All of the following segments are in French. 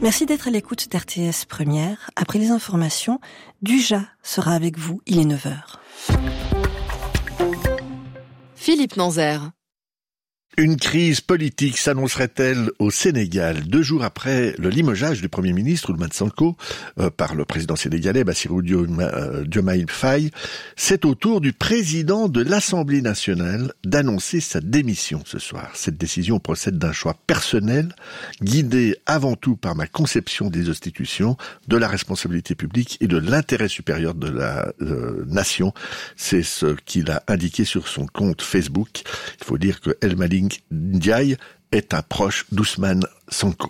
Merci d'être à l'écoute d'RTS Première. Après les informations, Duja sera avec vous, il est 9h. Philippe Nanzer. Une crise politique s'annoncerait-elle au Sénégal 2 jours après le limogeage du Premier ministre Ousmane Sonko par le président sénégalais Bassirou Diomaye Faye? C'est au tour du président de l'Assemblée nationale d'annoncer sa démission ce soir. Cette décision procède d'un choix personnel, guidé avant tout par ma conception des institutions, de la responsabilité publique et de l'intérêt supérieur de la nation. C'est ce qu'il a indiqué sur son compte Facebook. Il faut dire que El Malik Ndiaye est un proche d'Ousmane Sonko.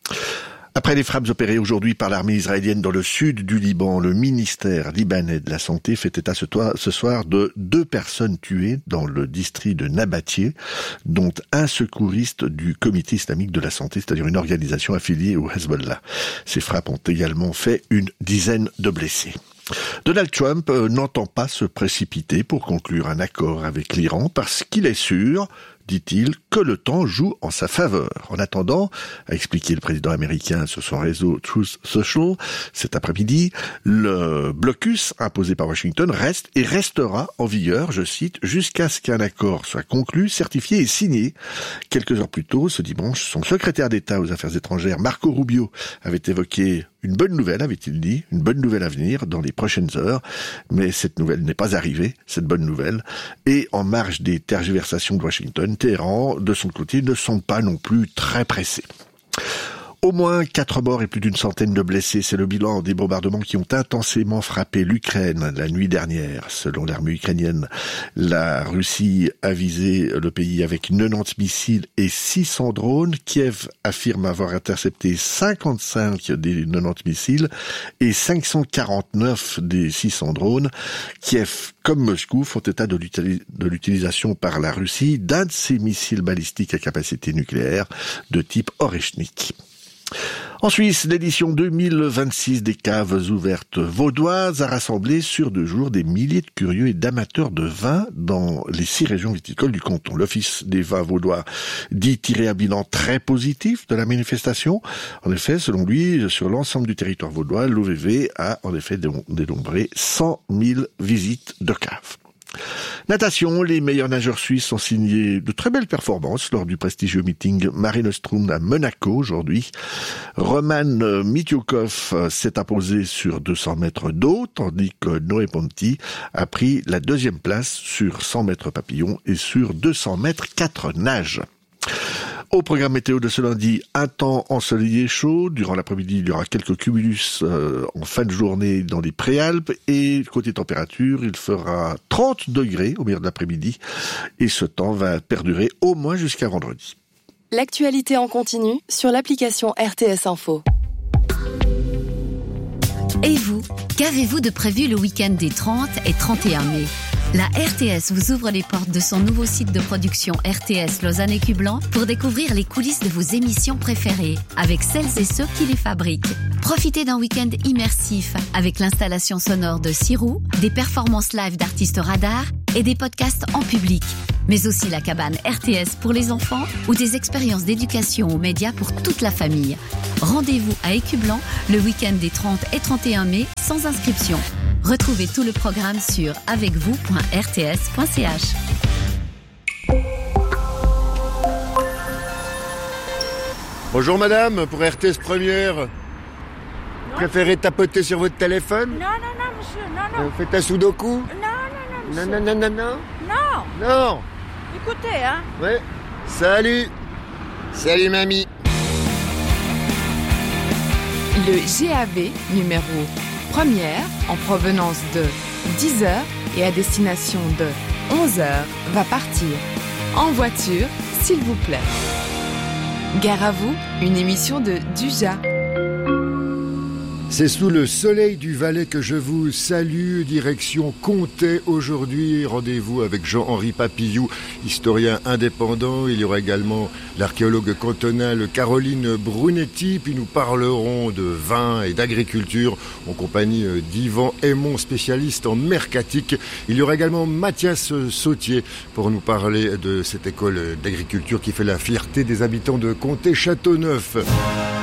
Après les frappes opérées aujourd'hui par l'armée israélienne dans le sud du Liban, le ministère libanais de la Santé fait état ce soir de 2 personnes tuées dans le district de Nabatie, dont un secouriste du Comité islamique de la santé, c'est-à-dire une organisation affiliée au Hezbollah. Ces frappes ont également fait une dizaine de blessés. Donald Trump n'entend pas se précipiter pour conclure un accord avec l'Iran parce qu'il est sûr, dit-il, que le temps joue en sa faveur. En attendant, a expliqué le président américain sur son réseau Truth Social cet après-midi, le blocus imposé par Washington reste et restera en vigueur, je cite, jusqu'à ce qu'un accord soit conclu, certifié et signé. Quelques heures plus tôt, ce dimanche, son secrétaire d'État aux Affaires étrangères, Marco Rubio, avait évoqué une bonne nouvelle, avait-il dit, une bonne nouvelle à venir dans les prochaines heures, mais cette nouvelle n'est pas arrivée, cette bonne nouvelle, et en marge des tergiversations de Washington, Téhéran, de son côté, ne sont pas non plus très pressés. Au moins 4 morts et plus d'une centaine de blessés, c'est le bilan des bombardements qui ont intensément frappé l'Ukraine la nuit dernière. Selon l'armée ukrainienne, la Russie a visé le pays avec 90 missiles et 600 drones. Kiev affirme avoir intercepté 55 des 90 missiles et 549 des 600 drones. Kiev, comme Moscou, font état de l'utilisation par la Russie d'un de ces missiles balistiques à capacité nucléaire de type Oreshnik. En Suisse, l'édition 2026 des caves ouvertes vaudoises a rassemblé sur 2 jours des milliers de curieux et d'amateurs de vin dans les 6 régions viticoles du canton. L'Office des vins vaudois dit tirer un bilan très positif de la manifestation. En effet, selon lui, sur l'ensemble du territoire vaudois, l'OVV a en effet dénombré 100 000 visites de caves. Natation, les meilleurs nageurs suisses ont signé de très belles performances lors du prestigieux meeting Mare Nostrum à Monaco aujourd'hui. Roman Mitiukov s'est imposé sur 200 mètres d'eau, tandis que Noé Ponti a pris la 2e place sur 100 mètres papillon et sur 200 mètres 4 nages. Au programme météo de ce lundi, un temps ensoleillé chaud. Durant l'après-midi, il y aura quelques cumulus en fin de journée dans les Préalpes. Et côté température, il fera 30 degrés au milieu de l'après-midi. Et ce temps va perdurer au moins jusqu'à vendredi. L'actualité en continu sur l'application RTS Info. Et vous, qu'avez-vous de prévu le week-end des 30 et 31 mai ? La RTS vous ouvre les portes de son nouveau site de production RTS Lausanne et Cublan pour découvrir les coulisses de vos émissions préférées avec celles et ceux qui les fabriquent. Profitez d'un week-end immersif avec l'installation sonore de Sirou, des performances live d'artistes radars et des podcasts en public. Mais aussi la cabane RTS pour les enfants ou des expériences d'éducation aux médias pour toute la famille. Rendez-vous à Écublan le week-end des 30 et 31 mai sans inscription. Retrouvez tout le programme sur avecvous.rts.ch. Bonjour madame, pour RTS Première, vous préférez tapoter sur votre téléphone? Non, monsieur, non. Faites un sudoku? Non, monsieur. Non. Non. Écoutez, hein. Ouais. Salut mamie. Le GAV numéro première en provenance de 10h et à destination de 11h va partir. En voiture, s'il vous plaît. Gare à vous, une émission de Duja. C'est sous le soleil du Valais que je vous salue, direction Comté aujourd'hui. Rendez-vous avec Jean-Henri Papillou, historien indépendant. Il y aura également l'archéologue cantonale Caroline Brunetti. Puis nous parlerons de vin et d'agriculture en compagnie d'Yvan Aymon, spécialiste en mercatique. Il y aura également Mathias Sautier pour nous parler de cette école d'agriculture qui fait la fierté des habitants de Comté-Châteauneuf.